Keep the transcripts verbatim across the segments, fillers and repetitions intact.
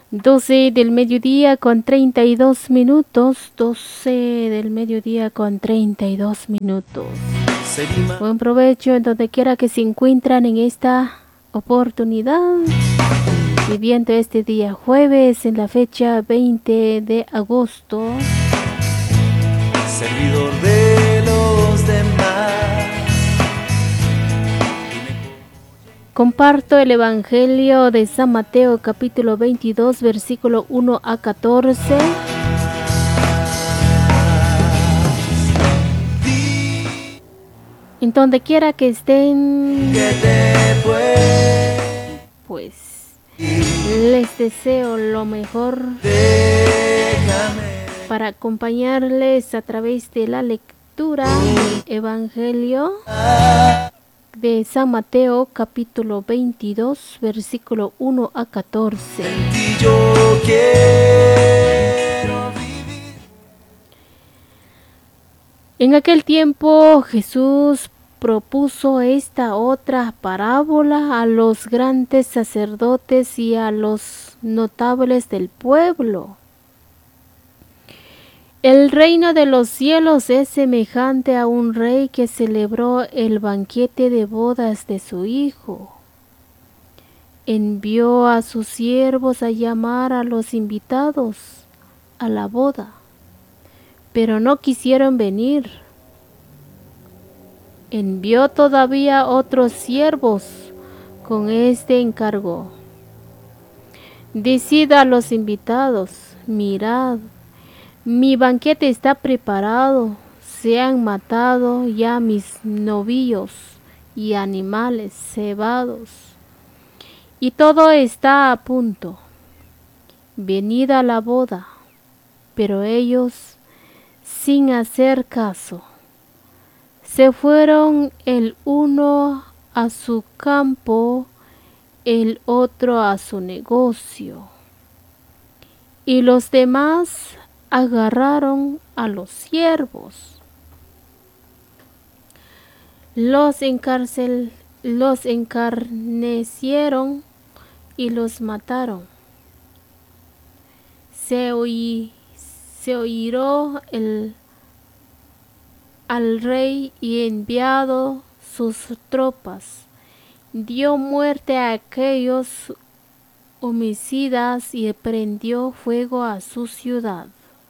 doce del mediodía con treinta y dos minutos. doce del mediodía con treinta y dos minutos. Buen provecho en donde quiera que se encuentran en esta oportunidad. Viviendo este día jueves en la fecha veinte de agosto. Servidor de los demás. Comparto el Evangelio de San Mateo capítulo veintidós versículo uno a catorce. En donde quiera que estén, pues les deseo lo mejor para acompañarles a través de la lectura del Evangelio de San Mateo capítulo veintidós versículo uno a catorce. En aquel tiempo Jesús propuso esta otra parábola a los grandes sacerdotes y a los notables del pueblo. El reino de los cielos es semejante a un rey que celebró el banquete de bodas de su hijo. Envió a sus siervos a llamar a los invitados a la boda, pero no quisieron venir. Envió todavía otros siervos con este encargo: decid a los invitados, mirad, mi banquete está preparado, se han matado ya mis novillos y animales cebados, y todo está a punto. Venid a la boda. Pero ellos, sin hacer caso, se fueron el uno a su campo, el otro a su negocio, y los demás agarraron a los siervos, los encarcel, los encarnecieron y los mataron. Se oí, se oiró el al rey y enviado sus tropas, dio muerte a aquellos homicidas y prendió fuego a su ciudad.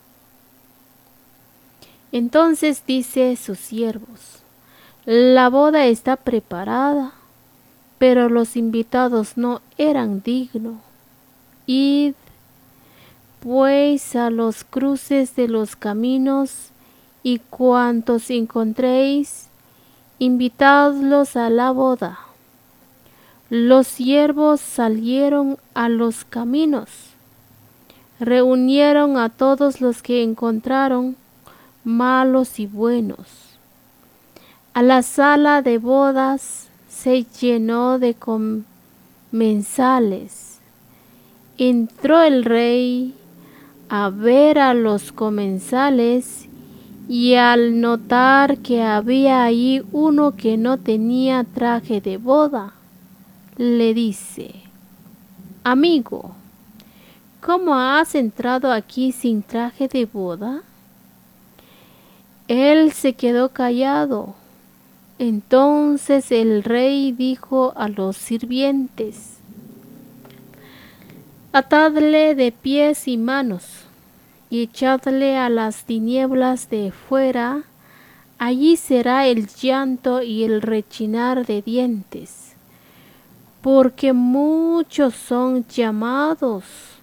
Entonces dice sus siervos: la boda está preparada, pero los invitados no eran dignos. Id pues a los cruces de los caminos, y cuantos encontréis, invitadlos a la boda. Los siervos salieron a los caminos, reunieron a todos los que encontraron, malos y buenos. A la sala de bodas se llenó de comensales. Entró el rey a ver a los comensales, y al notar que había allí uno que no tenía traje de boda, le dice: amigo, ¿cómo has entrado aquí sin traje de boda? Él se quedó callado. Entonces el rey dijo a los sirvientes: atadle de pies y manos y echadle a las tinieblas de fuera. Allí será el llanto y el rechinar de dientes, porque muchos son llamados,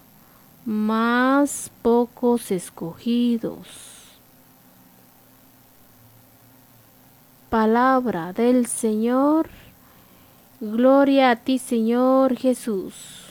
mas pocos escogidos. Palabra del Señor. Gloria a ti, Señor Jesús.